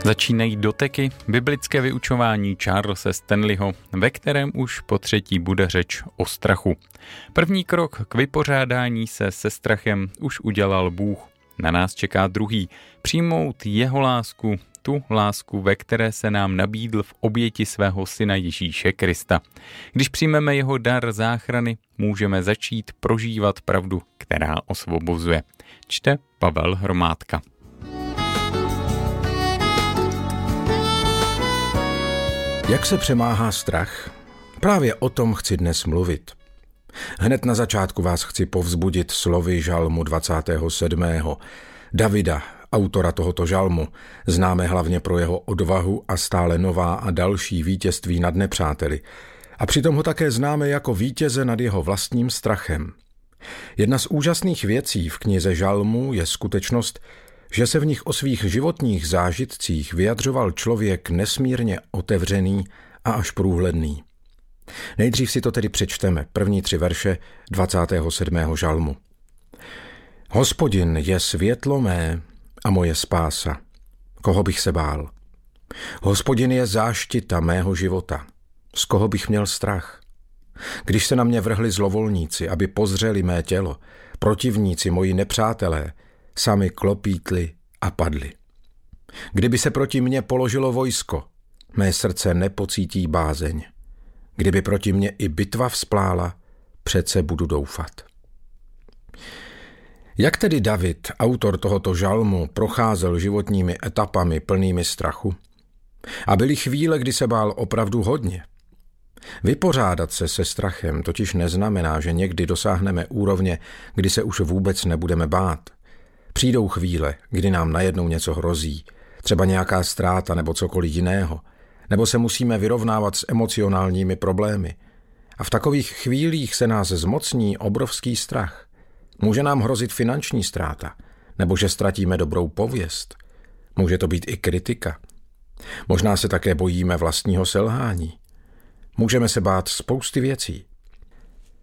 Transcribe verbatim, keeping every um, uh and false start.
Začínají doteky, biblické vyučování Charlese Stanleyho, ve kterém už po třetí bude řeč o strachu. První krok k vypořádání se se strachem už udělal Bůh. Na nás čeká druhý, přijmout jeho lásku, tu lásku, ve které se nám nabídl v oběti svého syna Ježíše Krista. Když přijmeme jeho dar záchrany, můžeme začít prožívat pravdu, která osvobozuje. Čte Pavel Hromádka. Jak se přemáhá strach? Právě o tom chci dnes mluvit. Hned na začátku vás chci povzbudit slovy žalmu dvacátého sedmého Davida, autora tohoto žalmu, známe hlavně pro jeho odvahu a stále nová a další vítězství nad nepřáteli. A přitom ho také známe jako vítěze nad jeho vlastním strachem. Jedna z úžasných věcí v knize žalmů je skutečnost, že se v nich o svých životních zážitcích vyjadřoval člověk nesmírně otevřený a až průhledný. Nejdřív si to tedy přečteme, první tři verše dvacátého sedmého žalmu. Hospodin je světlo mé a moje spása. Koho bych se bál? Hospodin je záštita mého života. Z koho bych měl strach? Když se na mě vrhli zlovolníci, aby pozřeli mé tělo, protivníci, moji nepřátelé, sami klopítli a padli. Kdyby se proti mně položilo vojsko, mé srdce nepocítí bázeň. Kdyby proti mně i bitva vzplála, přece budu doufat. Jak tedy David, autor tohoto žalmu, procházel životními etapami plnými strachu? A byly chvíle, kdy se bál opravdu hodně. Vypořádat se se strachem totiž neznamená, že někdy dosáhneme úrovně, kdy se už vůbec nebudeme bát. Přijdou chvíle, kdy nám najednou něco hrozí, třeba nějaká ztráta nebo cokoliv jiného, nebo se musíme vyrovnávat s emocionálními problémy. A v takových chvílích se nás zmocní obrovský strach. Může nám hrozit finanční ztráta, nebo že ztratíme dobrou pověst. Může to být i kritika. Možná se také bojíme vlastního selhání. Můžeme se bát spousty věcí.